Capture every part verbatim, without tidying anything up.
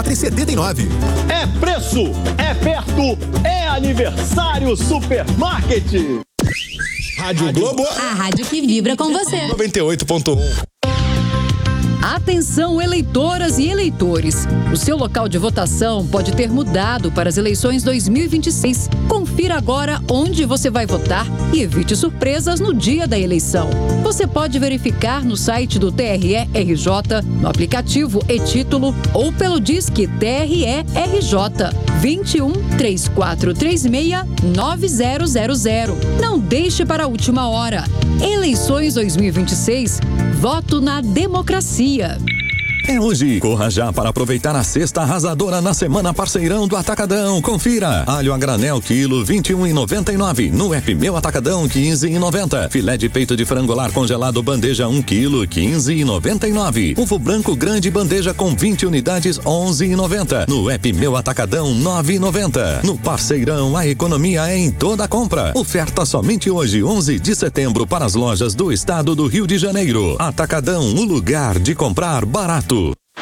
setenta e nove. É preço, é perto, é aniversário Supermarket. Rádio, Rádio Globo. A rádio que vibra com você. noventa e oito ponto um. Atenção, eleitoras e eleitores. O seu local de votação pode ter mudado para as eleições dois mil e vinte e seis. Confira agora onde você vai votar e evite surpresas no dia da eleição. Você pode verificar no site do T R E R J, no aplicativo e-Título ou pelo Disque T R E R J vinte e um, três quatro três seis, nove zero zero zero. Não deixe para a última hora. Eleições dois mil e vinte e seis. Voto na democracia. É hoje. Corra já para aproveitar a cesta arrasadora na Semana Parceirão do Atacadão. Confira. Alho a granel, quilo vinte e um reais e noventa e nove centavos. No app Meu Atacadão, quinze reais e noventa centavos. Filé de peito de frango lar congelado, bandeja um quilo, quinze reais e noventa e nove centavos. Ovo branco grande, bandeja com vinte unidades, onze reais e noventa centavos. No app Meu Atacadão, nove reais e noventa centavos. No Parceirão, a economia é em toda a compra. Oferta somente hoje, onze de setembro, para as lojas do estado do Rio de Janeiro. Atacadão, o lugar de comprar barato.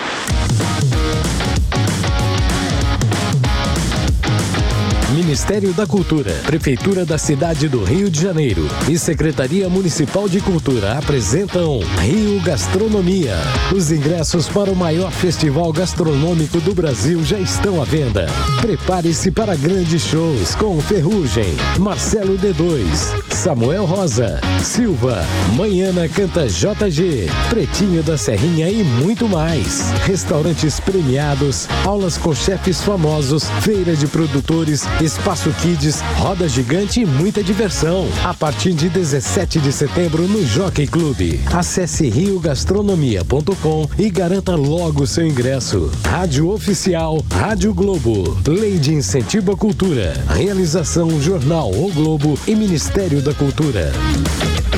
Ministério da Cultura, Prefeitura da Cidade do Rio de Janeiro e Secretaria Municipal de Cultura apresentam Rio Gastronomia. Os ingressos para o maior festival gastronômico do Brasil já estão à venda. Prepare-se para grandes shows com Ferrugem, Marcelo D dois, Samuel Rosa, Silva, Manhana Canta J G, Pretinho da Serrinha e muito mais. Restaurantes premiados, aulas com chefes famosos, feira de produtores, Espaço Kids, roda gigante e muita diversão. A partir de dezessete de setembro no Jockey Clube. Acesse rio gastronomia ponto com e garanta logo seu ingresso. Rádio Oficial, Rádio Globo. Lei de Incentivo à Cultura. Realização Jornal O Globo e Ministério da Cultura.